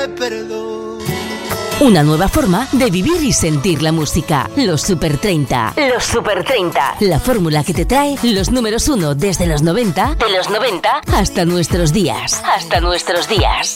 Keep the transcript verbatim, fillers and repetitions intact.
Perdón. Una nueva forma de vivir y sentir la música. Los Super treinta. Los Super treinta. La fórmula que te trae los números uno desde los noventa, de los noventa hasta nuestros días. Hasta nuestros días.